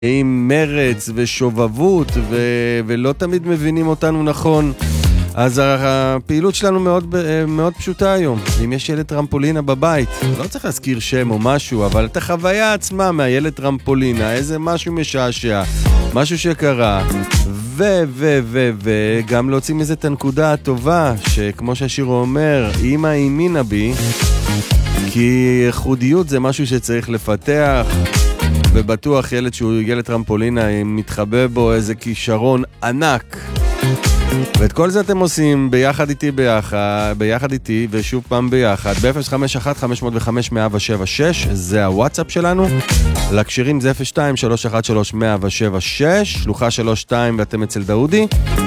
עם מרץ ושובבות ולא תמיד מבינים אותנו נכון. אז הפעילות שלנו מאוד, מאוד פשוטה היום. אם יש ילד טרמפולינה בבית, לא צריך להזכיר שם או משהו, אבל את החוויה עצמה מהילד טרמפולינה, איזה משהו משעשע, משהו שקרה, וגם להוציא מזה את הנקודה הטובה, שכמו שהשיר אומר, אמא האמינה בי, כי ייחודיות זה משהו שצריך לפתח, ובטוח ילד שהוא ילד טרמפולינה, מתחבא בו איזה כישרון ענק. ואת כל זה אתם עושים ביחד איתי, ושוב פעם ביחד, ב-051-505-176, זה הוואטסאפ שלנו. לקשירים זה 02-313-176, שלוחה 32 ואתם אצל דאודי.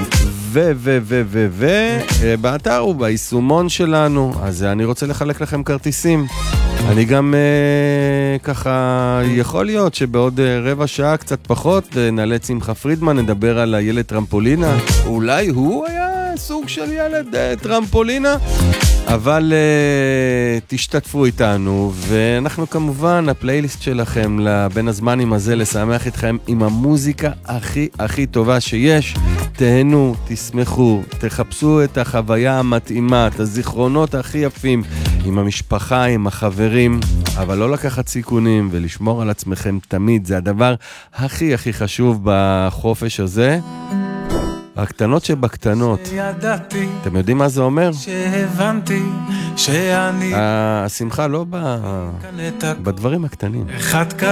באתר וביישומון שלנו, אז אני רוצה לחלק לכם כרטיסים. אני גם ככה, יכול להיות שבעוד רבע שעה קצת פחות נעלה שמחה פרידמן, נדבר על הילד טרמפולינה. אולי הוא היה סוג של ילד טרמפולינה, אבל תשתתפו איתנו, ואנחנו כמובן, הפלייליסט שלכם לבין הזמנים הזה, לשמח אתכם עם המוזיקה הכי טובה שיש. תהנו, תשמחו, תחפשו את החוויה המתאימה, את הזיכרונות הכי יפים, עם המשפחה, עם החברים, אבל לא לקחת סיכונים ולשמור על עצמכם תמיד, זה הדבר הכי חשוב בחופש הזה. הקטנות שבקטנות. אתם יודעים מה זה אומר? שהבנתי שאני... השמחה לא בדברים הקטנים.